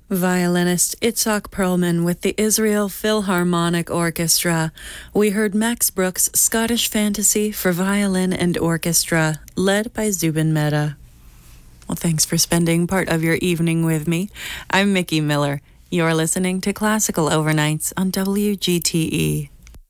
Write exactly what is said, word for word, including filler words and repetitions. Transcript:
Violinist Itzhak Perlman with the Israel Philharmonic Orchestra. We heard Max Bruch's Scottish Fantasy for violin and orchestra, led by Zubin Mehta. Well, thanks for spending part of your evening with me. I'm Mickey Miller. You're listening to Classical Overnights on W G T E.